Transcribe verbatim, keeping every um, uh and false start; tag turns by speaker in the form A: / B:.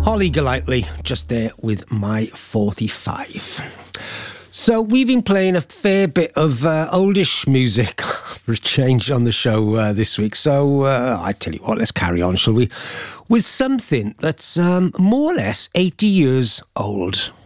A: Holly Golightly, just there with My forty-five. So we've been playing a fair bit of uh, oldish music for a change on the show uh, this week. So uh, I tell you what, let's carry on, shall we? With something that's um, more or less eighty years old.